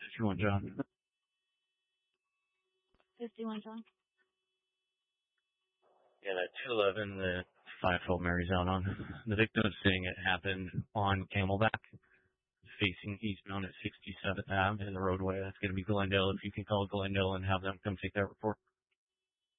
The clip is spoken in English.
51 John. 51 John. Yeah, that 211, the 512 Mary's out on. The victim is saying it happened on Camelback, facing eastbound at 67th Ave in the roadway. That's going to be Glendale. If you can call Glendale and have them come take that report.